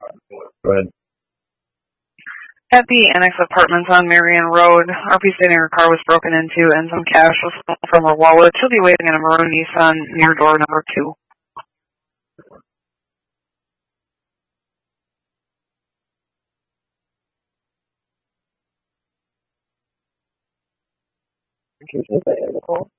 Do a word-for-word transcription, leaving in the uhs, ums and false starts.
Go ahead. At the Annex Apartments on Marion Road, R P stating her car was broken into and some cash was stolen from her wallet. She'll be waiting in a maroon Nissan near door number two. Can you say that, Nicole?